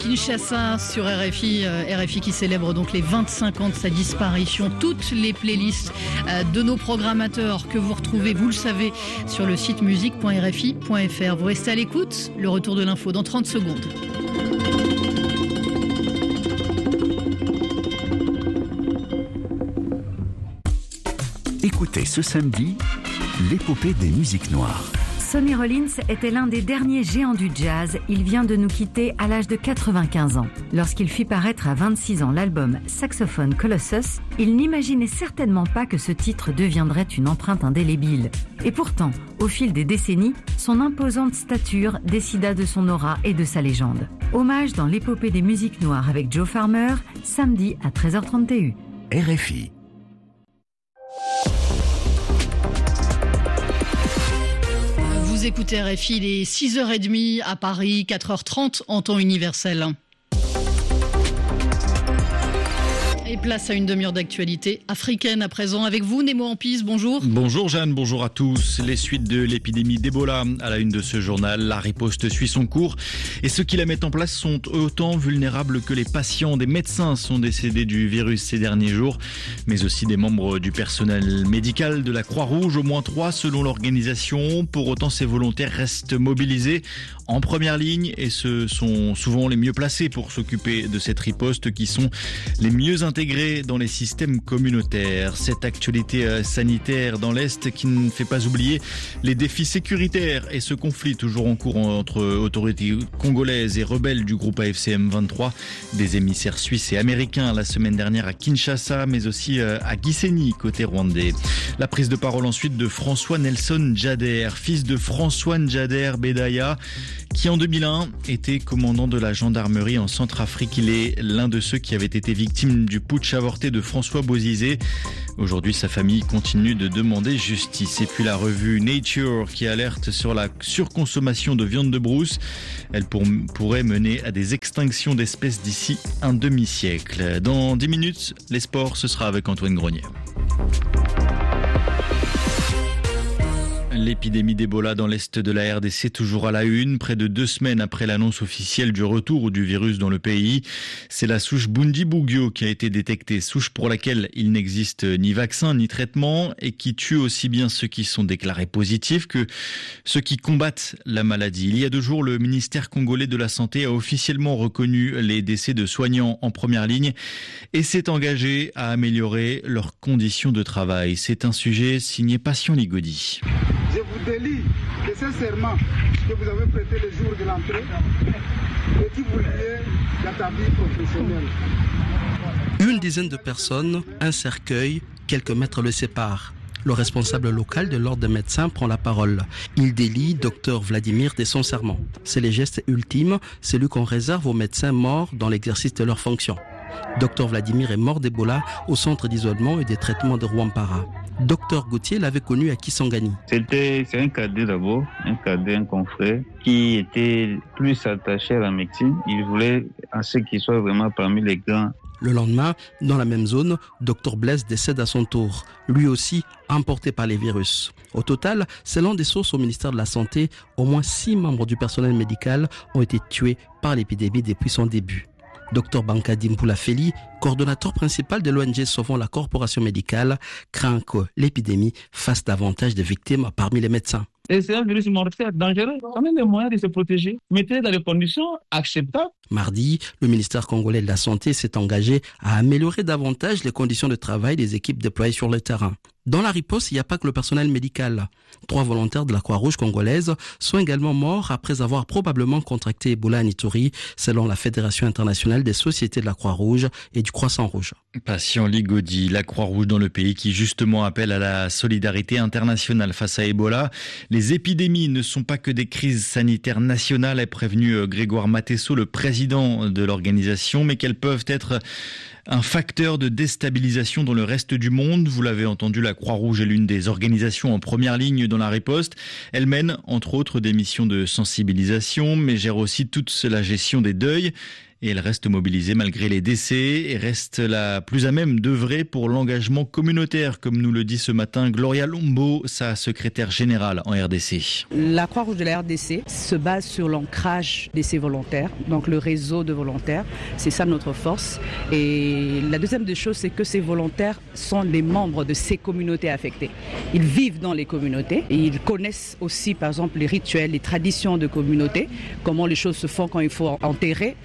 Kinshasa sur RFI, RFI qui célèbre donc les 25 ans de sa disparition. Toutes les playlists de nos programmateurs que vous retrouvez, vous le savez, sur le site musique.rfi.fr. Vous restez à l'écoute, le retour de l'info dans 30 secondes. Écoutez ce samedi, l'épopée des musiques noires. Sonny Rollins était l'un des derniers géants du jazz. Il vient de nous quitter à l'âge de 95 ans. Lorsqu'il fit paraître à 26 ans l'album Saxophone Colossus, il n'imaginait certainement pas que ce titre deviendrait une empreinte indélébile. Et pourtant, au fil des décennies, son imposante stature décida de son aura et de sa légende. Hommage dans l'épopée des musiques noires avec Joe Farmer, samedi à 13h30 TU. RFI. Vous écoutez RFI, il est 6h30 à Paris, 4h30 en temps universel. Et place à une demi-heure d'actualité africaine à présent. Avec vous, Nemo Ampis, bonjour. Bonjour Jeanne, bonjour à tous. Les suites de l'épidémie d'Ebola à la une de ce journal. La riposte suit son cours et ceux qui la mettent en place sont autant vulnérables que les patients. Des médecins sont décédés du virus ces derniers jours, mais aussi des membres du personnel médical de la Croix-Rouge, au moins 3 selon l'organisation. Pour autant, ces volontaires restent mobilisés en première ligne et ce sont souvent les mieux placés pour s'occuper de cette riposte qui sont les mieux intégrés dans les systèmes communautaires. Cette actualité sanitaire dans l'Est qui ne fait pas oublier les défis sécuritaires et ce conflit toujours en cours entre autorités congolaises et rebelles du groupe AFCM 23, des émissaires suisses et américains la semaine dernière à Kinshasa, mais aussi à Gisenyi, côté rwandais. La prise de parole ensuite de François Nelson Djader, fils de François Djader Bedaya, qui en 2001 était commandant de la gendarmerie en Centrafrique. Il est l'un de ceux qui avaient été victimes du putsch avorté de François Bozizé. Aujourd'hui, sa famille continue de demander justice. Et puis la revue Nature qui alerte sur la surconsommation de viande de brousse. Elle pourrait mener à des extinctions d'espèces d'ici un demi-siècle. Dans 10 minutes, les sports, ce sera avec Antoine Grenier. L'épidémie d'Ebola dans l'est de la RDC toujours à la une, près de 2 semaines après l'annonce officielle du retour du virus dans le pays. C'est la souche Bundibugyo qui a été détectée, souche pour laquelle il n'existe ni vaccin ni traitement et qui tue aussi bien ceux qui sont déclarés positifs que ceux qui combattent la maladie. Il y a 2 jours, le ministère congolais de la Santé a officiellement reconnu les décès de soignants en première ligne et s'est engagé à améliorer leurs conditions de travail. C'est un sujet signé Passion Ligodi. Je vous délie de ce serment que vous avez prêté le jour de l'entrée et qui vous lie dans ta vie professionnelle. Une dizaine de personnes, un cercueil, quelques mètres le séparent. Le responsable local de l'ordre des médecins prend la parole. Il délie Dr Vladimir de son serment. C'est le geste ultime, celui qu'on réserve aux médecins morts dans l'exercice de leurs fonctions. Dr Vladimir est mort d'Ebola au centre d'isolement et de traitement de Rwampara. Dr Gauthier l'avait connu à Kisangani. C'est un cadet d'abord, un confrère qui était plus attaché à la médecine. Il voulait à ce qu'il soit vraiment parmi les grands. Le lendemain, dans la même zone, Dr Blaise décède à son tour, lui aussi emporté par les virus. Au total, selon des sources au ministère de la Santé, au moins 6 membres du personnel médical ont été tués par l'épidémie depuis son début. Dr Bankadi Mpoula-Feli, coordonnateur principal de l'ONG Sauvons la Corporation Médicale, craint que l'épidémie fasse davantage de victimes parmi les médecins. Et c'est un virus mortel, dangereux. On a les moyens de se protéger. Mettez dans des conditions acceptables. Mardi, le ministère congolais de la Santé s'est engagé à améliorer davantage les conditions de travail des équipes déployées sur le terrain. Dans la riposte, il n'y a pas que le personnel médical. 3 volontaires de la Croix-Rouge congolaise sont également morts après avoir probablement contracté Ebola à Ituri, selon la Fédération internationale des sociétés de la Croix-Rouge et du Croissant-Rouge. Patient Ligodi, la Croix-Rouge dans le pays qui justement appelle à la solidarité internationale face à Ebola. Les épidémies ne sont pas que des crises sanitaires nationales, a prévenu Grégoire Matesso, le président de l'organisation, mais qu'elles peuvent être Un facteur de déstabilisation dans le reste du monde. Vous l'avez entendu, la Croix-Rouge est l'une des organisations en première ligne dans la riposte. Elle mène, entre autres, des missions de sensibilisation, mais gère aussi toute la gestion des deuils. Et elle reste mobilisée malgré les décès et reste la plus à même d'œuvrer pour l'engagement communautaire, comme nous le dit ce matin Gloria Lombo, sa secrétaire générale en RDC. La Croix-Rouge de la RDC se base sur l'ancrage de ses volontaires, donc le réseau de volontaires, c'est ça notre force. Et la deuxième des choses, c'est que ces volontaires sont les membres de ces communautés affectées. Ils vivent dans les communautés et ils connaissent aussi par exemple les rituels, les traditions de communauté, comment les choses se font quand il faut enterrer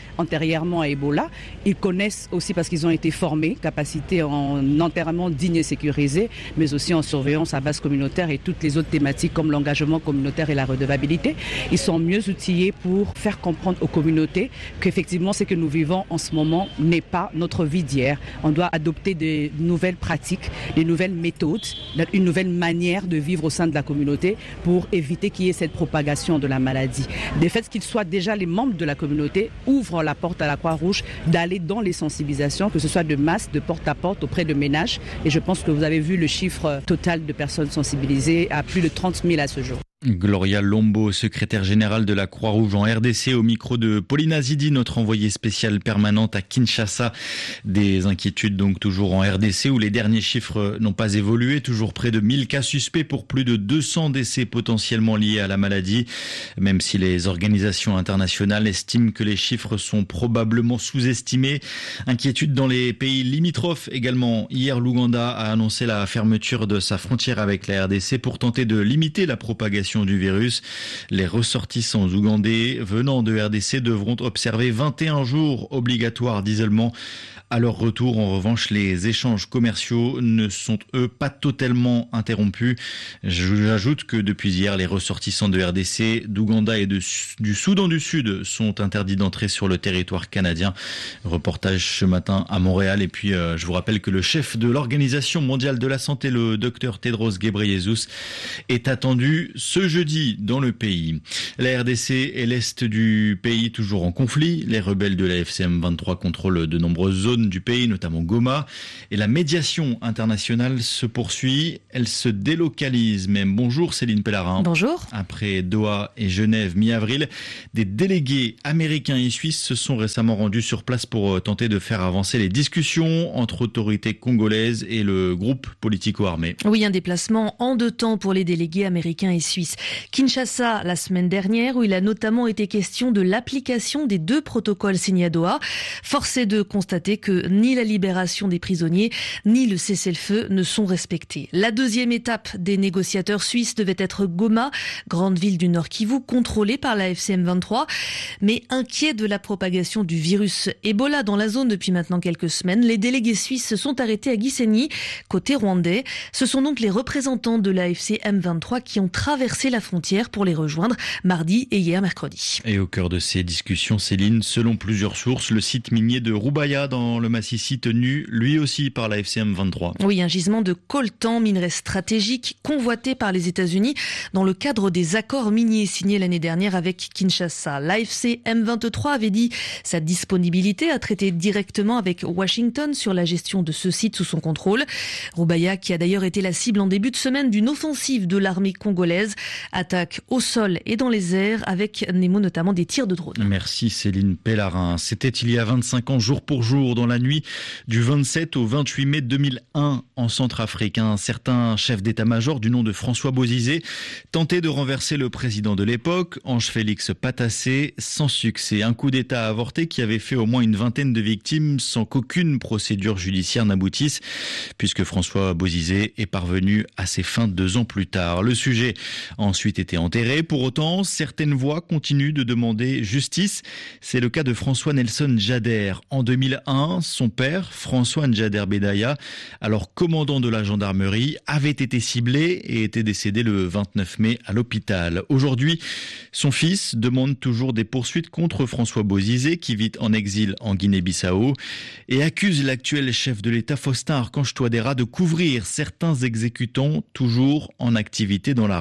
à Ebola. Ils connaissent aussi parce qu'ils ont été formés, capacité en enterrement digne et sécurisé, mais aussi en surveillance à base communautaire et toutes les autres thématiques comme l'engagement communautaire et la redevabilité. Ils sont mieux outillés pour faire comprendre aux communautés qu'effectivement ce que nous vivons en ce moment n'est pas notre vie d'hier. On doit adopter de nouvelles pratiques, de nouvelles méthodes, une nouvelle manière de vivre au sein de la communauté pour éviter qu'il y ait cette propagation de la maladie. De fait qu'ils soient déjà les membres de la communauté ouvrent la porte à la Croix-Rouge d'aller dans les sensibilisations, que ce soit de masse, de porte à porte, auprès de ménages. Et je pense que vous avez vu le chiffre total de personnes sensibilisées à plus de 30 000 à ce jour. Gloria Lombo, secrétaire générale de la Croix-Rouge en RDC, au micro de Paulina Zidi, notre envoyée spéciale permanente à Kinshasa. Des inquiétudes donc toujours en RDC où les derniers chiffres n'ont pas évolué. Toujours près de 1000 cas suspects pour plus de 200 décès potentiellement liés à la maladie. Même si les organisations internationales estiment que les chiffres sont probablement sous-estimés. Inquiétude dans les pays limitrophes également. Hier, l'Ouganda a annoncé la fermeture de sa frontière avec la RDC pour tenter de limiter la propagation du virus. Les ressortissants ougandais venant de RDC devront observer 21 jours obligatoires d'isolement. À leur retour, en revanche, les échanges commerciaux ne sont, eux, pas totalement interrompus. J'ajoute que depuis hier, les ressortissants de RDC, d'Ouganda et du Soudan du Sud sont interdits d'entrer sur le territoire canadien. Reportage ce matin à Montréal. Et puis, je vous rappelle que le chef de l'Organisation mondiale de la santé, le Dr Tedros Ghebreyesus, est attendu ce jeudi dans le pays. La RDC et l'Est du pays toujours en conflit. Les rebelles de la FCM 23 contrôlent de nombreuses zones du pays, notamment Goma. Et la médiation internationale se poursuit. Elle se délocalise même. Bonjour Céline Pellarin. Bonjour. Après Doha et Genève mi-avril, des délégués américains et suisses se sont récemment rendus sur place pour tenter de faire avancer les discussions entre autorités congolaises et le groupe politico-armé. Oui, un déplacement en deux temps pour les délégués américains et suisses. Kinshasa la semaine dernière, où il a notamment été question de l'application des 2 protocoles signés à Doha. Force est de constater que ni la libération des prisonniers, ni le cessez-le-feu ne sont respectés. La deuxième étape des négociateurs suisses devait être Goma, grande ville du Nord Kivu, contrôlée par la FCM 23. Mais inquiets de la propagation du virus Ebola dans la zone depuis maintenant quelques semaines, les délégués suisses se sont arrêtés à Gisenyi, côté rwandais. Ce sont donc les représentants de la FCM 23 qui ont traversé la frontière pour les rejoindre mardi et hier mercredi. Et au cœur de ces discussions, Céline, selon plusieurs sources, le site minier de Rubaya dans le Massissi tenu lui aussi par la FCM 23. Oui, un gisement de coltan, minerai stratégique convoité par les États-Unis dans le cadre des accords miniers signés l'année dernière avec Kinshasa. La FCM 23 avait dit sa disponibilité à traiter directement avec Washington sur la gestion de ce site sous son contrôle. Rubaya, qui a d'ailleurs été la cible en début de semaine d'une offensive de l'armée congolaise, attaque au sol et dans les airs avec Nemo notamment des tirs de drone. Merci Céline Pellarin. C'était il y a 25 ans, jour pour jour, dans la nuit du 27 au 28 mai 2001 en Centrafrique. Un certain chef d'état-major du nom de François Bozizé tentait de renverser le président de l'époque, Ange-Félix Patassé, sans succès. Un coup d'état avorté qui avait fait au moins une vingtaine de victimes sans qu'aucune procédure judiciaire n'aboutisse, puisque François Bozizé est parvenu à ses fins 2 ans plus tard. Le sujet a ensuite été enterré. Pour autant, certaines voix continuent de demander justice. C'est le cas de François Nelson Djader. En 2001, son père, François Ndjader Bedaya, alors commandant de la gendarmerie, avait été ciblé et était décédé le 29 mai à l'hôpital. Aujourd'hui, son fils demande toujours des poursuites contre François Bozizé, qui vit en exil en Guinée-Bissau, et accuse l'actuel chef de l'État, Faustin Archange Touadéra, de couvrir certains exécutants toujours en activité dans l'armée. Je vous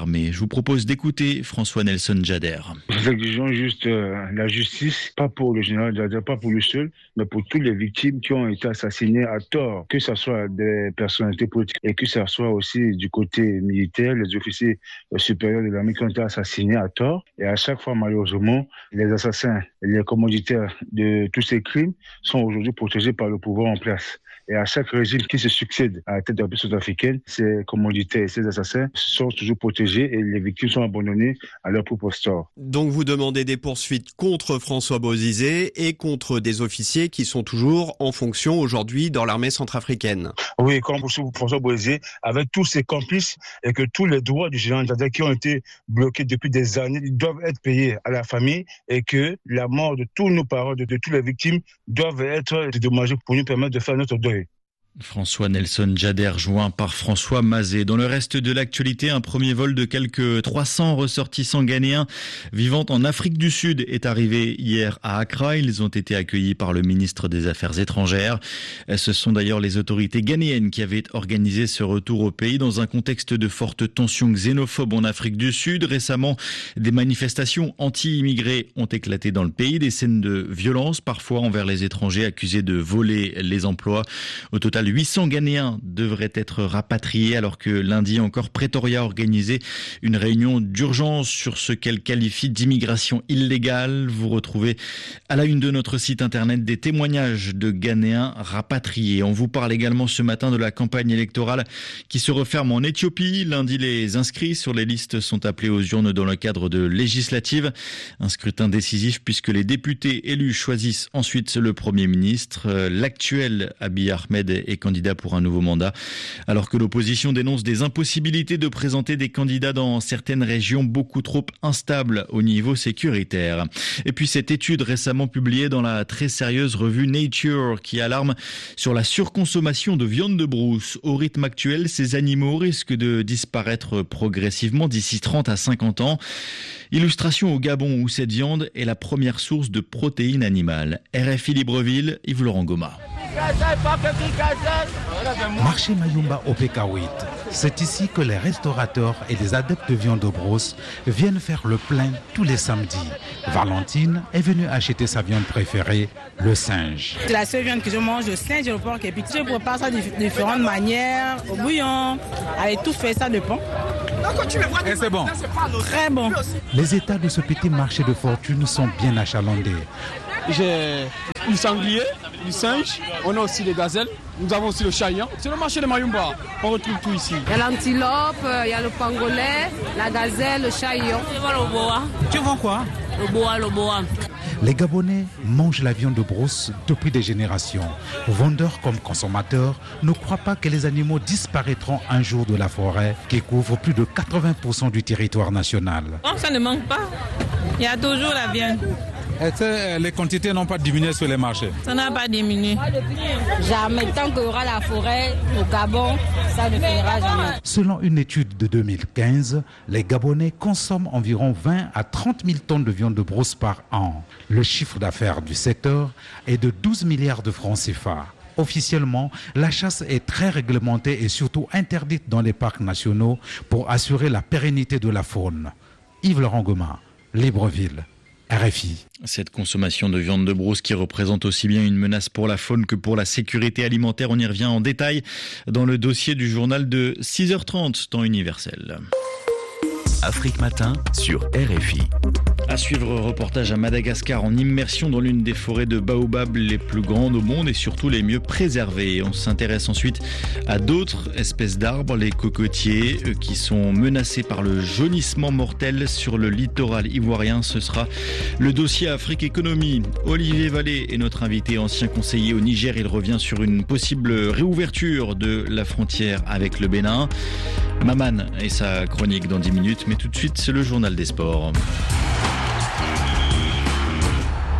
vous propose d'écouter François Nelson Jader. Nous exigeons juste la justice, pas pour le général Jader, pas pour lui seul, mais pour toutes les victimes qui ont été assassinées à tort, que ce soit des personnalités politiques et que ce soit aussi du côté militaire, les officiers supérieurs de l'armée qui ont été assassinés à tort. Et à chaque fois, malheureusement, les assassins et les commanditaires de tous ces crimes sont aujourd'hui protégés par le pouvoir en place. Et à chaque régime qui se succède à la tête de la République sud-africaine, ces commanditaires et ces assassins sont toujours protégés et les victimes sont abandonnées à leur propre sort. Donc vous demandez des poursuites contre François Bozizé et contre des officiers qui sont toujours en fonction aujourd'hui dans l'armée centrafricaine. Oui, contre François Bozizé, avec tous ses complices et que tous les droits du général Jader qui ont été bloqués depuis des années doivent être payés à la famille et que la mort de tous nos parents, de toutes les victimes doivent être dédommagées pour nous permettre de faire notre deuil. François Nelson Jader, joint par François Mazet. Dans le reste de l'actualité, un premier vol de quelques 300 ressortissants ghanéens vivant en Afrique du Sud est arrivé hier à Accra. Ils ont été accueillis par le ministre des Affaires étrangères. Ce sont d'ailleurs les autorités ghanéennes qui avaient organisé ce retour au pays dans un contexte de fortes tensions xénophobes en Afrique du Sud. Récemment, des manifestations anti-immigrés ont éclaté dans le pays. Des scènes de violence, parfois envers les étrangers accusés de voler les emplois. Au total, 800 Ghanéens devraient être rapatriés alors que lundi encore Pretoria a organisé une réunion d'urgence sur ce qu'elle qualifie d'immigration illégale. Vous retrouvez à la une de notre site internet des témoignages de Ghanéens rapatriés. On vous parle également ce matin de la campagne électorale qui se referme en Éthiopie. Lundi, les inscrits sur les listes sont appelés aux urnes dans le cadre de législatives. Un scrutin décisif puisque les députés élus choisissent ensuite le Premier ministre. L'actuel Abiy Ahmed est candidat pour un nouveau mandat, alors que l'opposition dénonce des impossibilités de présenter des candidats dans certaines régions beaucoup trop instables au niveau sécuritaire. Et puis cette étude récemment publiée dans la très sérieuse revue Nature qui alarme sur la surconsommation de viande de brousse. Au rythme actuel, ces animaux risquent de disparaître progressivement d'ici 30 à 50 ans. Illustration au Gabon où cette viande est la première source de protéines animales. RFI Libreville, Yves-Laurent Goma. Marché Mayumba au PK8. C'est ici que les restaurateurs et les adeptes de viande de brosse viennent faire le plein tous les samedis. Valentine est venue acheter sa viande préférée, le singe. C'est la seule viande que je mange, le singe et le porc. Et puis je prépare ça de différentes manières, au bouillon, avec tout fait, ça dépend. Et c'est bon. Très bon. Les états de ce petit marché de fortune sont bien achalandés. J'ai du sanglier, du singe, on a aussi les gazelles, nous avons aussi le chayan. C'est le marché de Mayumba, on retrouve tout ici. Il y a l'antilope, il y a le pangolais, la gazelle, le chayan. Tu vends quoi? Le boa. Les Gabonais mangent la viande de brousse depuis des générations. Vendeurs comme consommateurs ne croient pas que les animaux disparaîtront un jour de la forêt qui couvre plus de 80% du territoire national. Non, ça ne manque pas. Il y a toujours la viande. Est-ce que les quantités n'ont pas diminué sur les marchés? Ça n'a pas diminué. Jamais. Tant qu'il y aura la forêt au Gabon, ça ne finira jamais. Selon une étude de 2015, les Gabonais consomment environ 20 à 30 000 tonnes de viande de brousse par an. Le chiffre d'affaires du secteur est de 12 milliards de francs CFA. Officiellement, la chasse est très réglementée et surtout interdite dans les parcs nationaux pour assurer la pérennité de la faune. Yves-Laurent Goma, Libreville. RFI. Cette consommation de viande de brousse qui représente aussi bien une menace pour la faune que pour la sécurité alimentaire, on y revient en détail dans le dossier du journal de 6h30, temps universel. Afrique Matin sur RFI. À suivre, reportage à Madagascar en immersion dans l'une des forêts de baobab les plus grandes au monde et surtout les mieux préservées. On s'intéresse ensuite à d'autres espèces d'arbres, les cocotiers, qui sont menacés par le jaunissement mortel sur le littoral ivoirien. Ce sera le dossier Afrique Économie. Olivier Vallée est notre invité, ancien conseiller au Niger. Il revient sur une possible réouverture de la frontière avec le Bénin. Maman et sa chronique dans 10 minutes, mais tout de suite, c'est le journal des sports.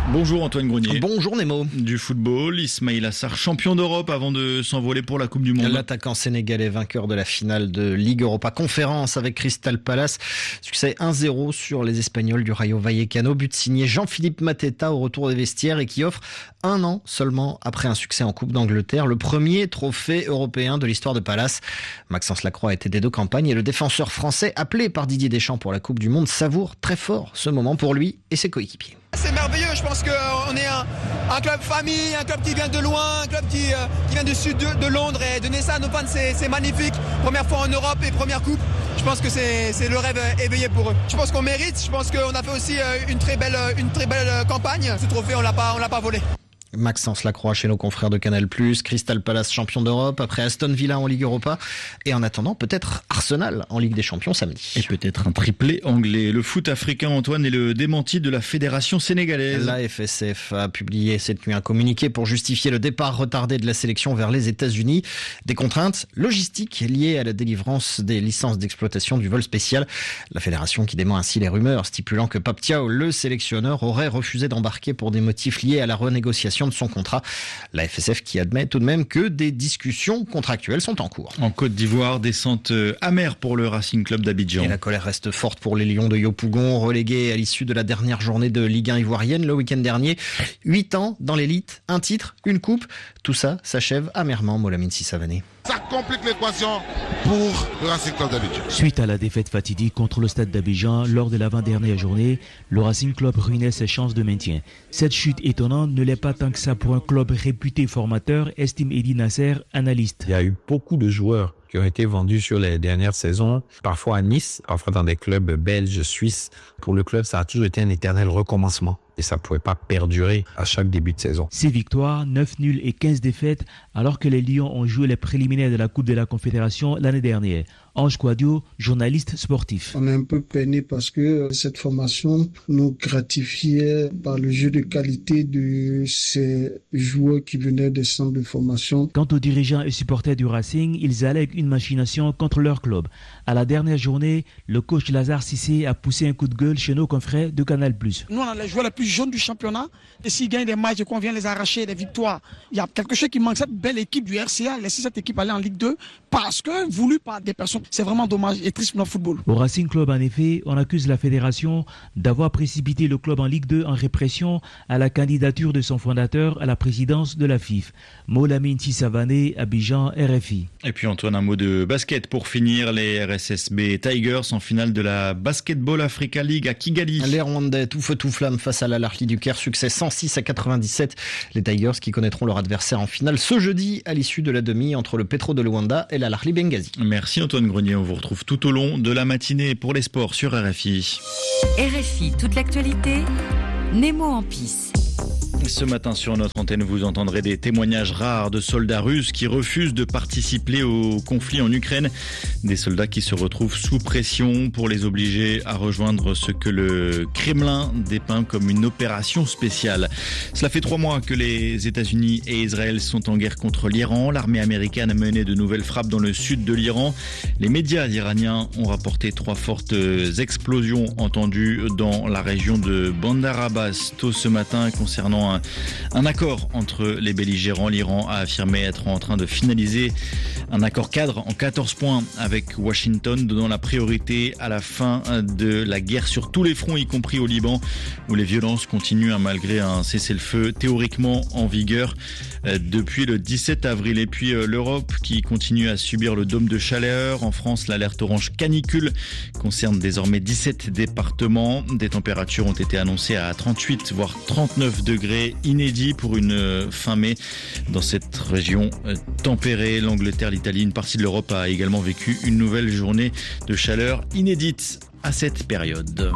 Bonjour Antoine Grenier. Bonjour Nemo. Du football, Ismaïla Assar, champion d'Europe avant de s'envoler pour la Coupe du Monde. L'attaquant sénégalais vainqueur de la finale de Ligue Europa Conférence avec Crystal Palace. Succès 1-0 sur les Espagnols du Rayo Vallecano. But signé Jean-Philippe Mateta au retour des vestiaires et qui offre 1 an seulement après un succès en Coupe d'Angleterre. Le premier trophée européen de l'histoire de Palace. Maxence Lacroix était des deux campagnes et le défenseur français appelé par Didier Deschamps pour la Coupe du Monde savoure très fort ce moment pour lui et ses coéquipiers. C'est merveilleux, je pense qu'on est un club famille, un club qui vient de loin, un club qui vient du sud de Londres et donner ça à nos fans c'est magnifique. Première fois en Europe et première coupe, je pense que c'est le rêve éveillé pour eux. Je pense qu'on mérite, je pense qu'on a fait aussi une très belle campagne. Ce trophée on l'a pas volé. Maxence Lacroix chez nos confrères de Canal+, Crystal Palace champion d'Europe, après Aston Villa en Ligue Europa et en attendant peut-être Arsenal en Ligue des Champions samedi. Et peut-être un triplé anglais. Le foot africain, Antoine, est le démenti de la fédération sénégalaise. La FSF a publié cette nuit un communiqué pour justifier le départ retardé de la sélection vers les États-Unis. Des contraintes logistiques liées à la délivrance des licences d'exploitation du vol spécial. La fédération qui dément ainsi les rumeurs stipulant que Pape Thiaw, le sélectionneur, aurait refusé d'embarquer pour des motifs liés à la renégociation de son contrat. La FSF qui admet tout de même que des discussions contractuelles sont en cours. En Côte d'Ivoire, descente amère pour le Racing Club d'Abidjan. Et la colère reste forte pour les Lions de Yopougon, relégués à l'issue de la dernière journée de Ligue 1 ivoirienne le week-end dernier. 8 ans dans l'élite, un titre, une coupe. Tout ça s'achève amèrement, Molamine Sissavané. Ça complique l'équation pour le Racing Club d'Abidjan. Suite à la défaite fatidique contre le Stade d'Abidjan lors de l'avant-dernière journée, le Racing Club ruinait ses chances de maintien. Cette chute étonnante ne l'est pas tant que ça pour un club réputé formateur, estime Eddy Nasser, analyste. Il y a eu beaucoup de joueurs qui ont été vendus sur les dernières saisons, parfois à Nice, parfois dans des clubs belges, suisses. Pour le club, ça a toujours été un éternel recommencement. Et ça ne pouvait pas perdurer à chaque début de saison. 6 victoires, 9 nuls et 15 défaites, alors que les Lions ont joué les préliminaires de la Coupe de la Confédération l'année dernière. Ange Quadio, journaliste sportif. On est un peu peiné parce que cette formation nous gratifiait par le jeu de qualité de ces joueurs qui venaient des centres de formation. Quant aux dirigeants et supporters du Racing, ils allèguent une machination contre leur club. À la dernière journée, le coach Lazare Cissé a poussé un coup de gueule chez nos confrères de Canal+. Nous, on a les joueurs les plus jeunes du championnat. Et s'ils gagnent des matchs et qu'on vient les arracher, des victoires, il y a quelque chose qui manque. Cette belle équipe du RCA, laisser cette équipe aller en Ligue 2 parce que voulu par des personnes. C'est vraiment dommage et triste pour notre football. Au Racing Club, en effet, on accuse la fédération d'avoir précipité le club en Ligue 2 en répression à la candidature de son fondateur à la présidence de la FIF. Molamine Sissavané, Abidjan, RFI. Et puis Antoine, un mot de basket pour finir. Les RSSB Tigers en finale de la Basketball Africa League à Kigali. Les Rwandais tout feu tout flamme face à l'Al Ahly du Caire, succès 106-97. Les Tigers qui connaîtront leur adversaire en finale ce jeudi à l'issue de la demi entre le Petro de Luanda et l'Al Ahly Benghazi. Merci Antoine Grenier, on vous retrouve tout au long de la matinée pour les sports sur RFI. RFI, toute l'actualité, Nemo en pisse. Ce matin sur notre antenne, vous entendrez des témoignages rares de soldats russes qui refusent de participer au conflit en Ukraine. Des soldats qui se retrouvent sous pression pour les obliger à rejoindre ce que le Kremlin dépeint comme une opération spéciale. Cela fait 3 mois que les États-Unis et Israël sont en guerre contre l'Iran. L'armée américaine a mené de nouvelles frappes dans le sud de l'Iran. Les médias iraniens ont rapporté 3 fortes explosions entendues dans la région de Bandar Abbas tôt ce matin concernant un accord entre les belligérants. L'Iran a affirmé être en train de finaliser un accord cadre en 14 points avec Washington, donnant la priorité à la fin de la guerre sur tous les fronts, y compris au Liban, où les violences continuent malgré un cessez-le-feu théoriquement en vigueur depuis le 17 avril. Et puis l'Europe qui continue à subir le dôme de chaleur. En France, l'alerte orange canicule concerne désormais 17 départements. Des températures ont été annoncées à 38 voire 39 degrés, inédit pour une fin mai dans cette région tempérée. L'Angleterre, l'Italie, une partie de l'Europe a également vécu une nouvelle journée de chaleur inédite à cette période.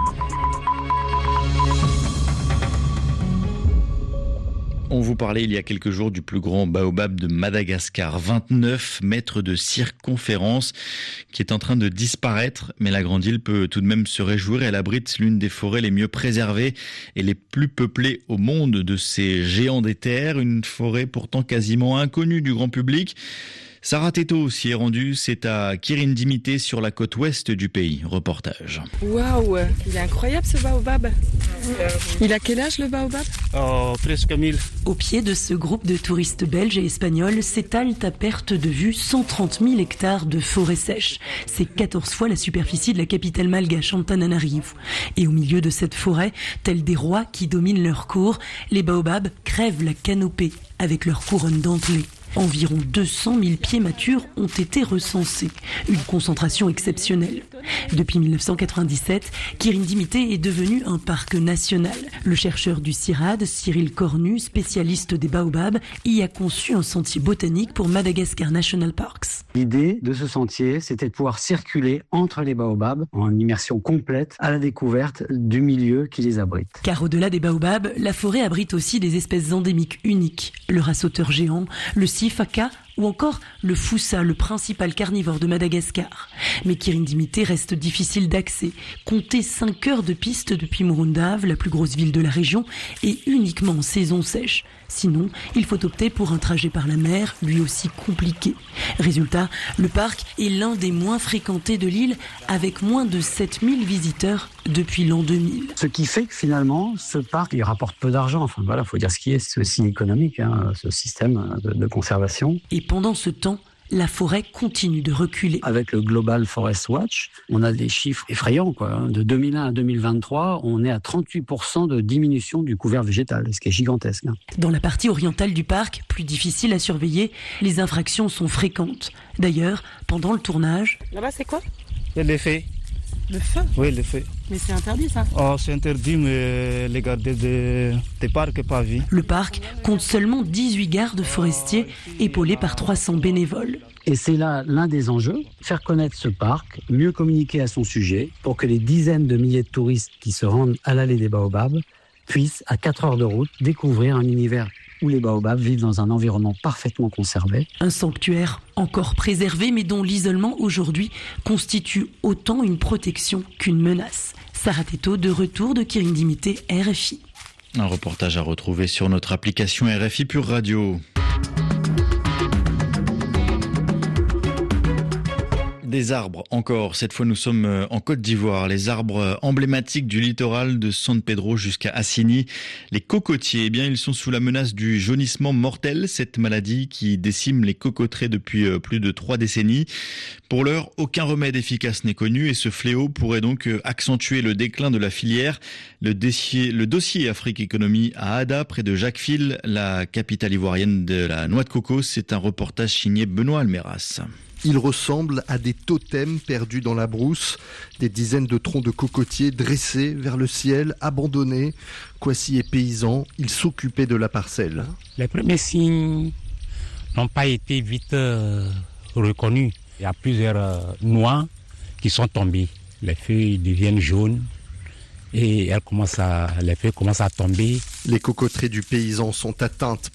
On vous parlait il y a quelques jours du plus grand baobab de Madagascar, 29 mètres de circonférence, qui est en train de disparaître. Mais la grande île peut tout de même se réjouir. Elle abrite l'une des forêts les mieux préservées et les plus peuplées au monde de ces géants des terres. Une forêt pourtant quasiment inconnue du grand public. Sarah Teto s'y est rendue, c'est à Kirindimité sur la côte ouest du pays. Reportage. Waouh, il est incroyable ce baobab. Il a quel âge le baobab ? Presque 1000. Au pied de ce groupe de touristes belges et espagnols s'étalent à perte de vue 130 000 hectares de forêt sèche. C'est 14 fois la superficie de la capitale malgache, Antananarivo. Et au milieu de cette forêt, tels des rois qui dominent leur cour, les baobabs crèvent la canopée avec leur couronne dentelée. Environ 200 000 pieds matures ont été recensés, une concentration exceptionnelle. Depuis 1997, Kirindimité est devenu un parc national. Le chercheur du CIRAD, Cyril Cornu, spécialiste des baobabs, y a conçu un sentier botanique pour Madagascar National Parks. L'idée de ce sentier, c'était de pouvoir circuler entre les baobabs en immersion complète à la découverte du milieu qui les abrite. Car au-delà des baobabs, la forêt abrite aussi des espèces endémiques uniques. Le rat-sauteur géant, le sifaka ou encore le foussa, le principal carnivore de Madagascar. Mais Kirindimité reste difficile d'accès. Comptez 5 heures de piste depuis Morondave, la plus grosse ville de la région, et uniquement en saison sèche. Sinon, il faut opter pour un trajet par la mer, lui aussi compliqué. Résultat, le parc est l'un des moins fréquentés de l'île, avec moins de 7000 visiteurs depuis l'an 2000. Ce qui fait que finalement, ce parc, il rapporte peu d'argent. Enfin voilà, faut dire ce qui est, c'est aussi économique, ce système de conservation. Et pendant ce temps, la forêt continue de reculer. Avec le Global Forest Watch, on a des chiffres effrayants, quoi. De 2001 à 2023, on est à 38% de diminution du couvert végétal, ce qui est gigantesque. Dans la partie orientale du parc, plus difficile à surveiller, les infractions sont fréquentes. D'ailleurs, pendant le tournage... Là-bas, c'est quoi ? Il y a des feux. Le feu ? Oui, le feu. Mais c'est interdit, ça ? C'est interdit, mais les gardes des parcs n'est pas vu. Le parc compte seulement 18 gardes forestiers, épaulés par 300 bénévoles. Et c'est là l'un des enjeux, faire connaître ce parc, mieux communiquer à son sujet, pour que les dizaines de milliers de touristes qui se rendent à l'allée des baobabs puissent, à 4 heures de route, découvrir un univers où les baobabs vivent dans un environnement parfaitement conservé. Un sanctuaire encore préservé, mais dont l'isolement aujourd'hui constitue autant une protection qu'une menace. Sarah Teto, de retour de Kirindimité, RFI. Un reportage à retrouver sur notre application RFI Pure Radio. Des arbres encore, cette fois nous sommes en Côte d'Ivoire, les arbres emblématiques du littoral de San Pedro jusqu'à Assini. Les cocotiers, eh bien ils sont sous la menace du jaunissement mortel, cette maladie qui décime les cocoteraies depuis plus de 3 décennies. Pour l'heure, aucun remède efficace n'est connu et ce fléau pourrait donc accentuer le déclin de la filière. Le dossier Afrique Économie à Ada, près de Jacquesville, la capitale ivoirienne de la noix de coco, c'est un reportage signé Benoît Almeras. Ils ressemblent à des totems perdus dans la brousse, des dizaines de troncs de cocotiers dressés vers le ciel, abandonnés. Kwasi est paysan, il s'occupait de la parcelle. Les premiers signes n'ont pas été vite reconnus. Il y a plusieurs noix qui sont tombées. Les feuilles deviennent jaunes et les feuilles commencent à tomber. Les cocoteraies du paysan sont atteintes